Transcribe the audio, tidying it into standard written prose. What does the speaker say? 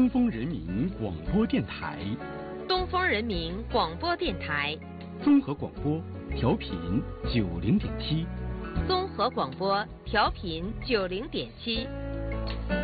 东风人民广播电台， 东风人民广播电台， 综合广播，调频90.7， 综合广播调频90.7。